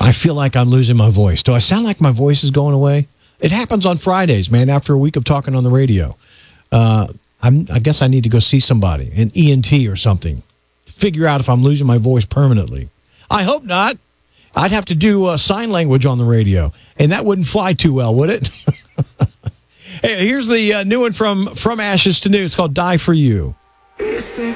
I feel like I'm losing my voice. Do I sound like my voice is going away? It happens on Fridays, man, after a week of talking on the radio. I guess I need to go see somebody, an ENT or something. Figure out if I'm losing my voice permanently. I hope not. I'd have to do sign language on the radio, and that wouldn't fly too well, would it? Hey, here's the new one from Ashes to New. It's called Die For You. You think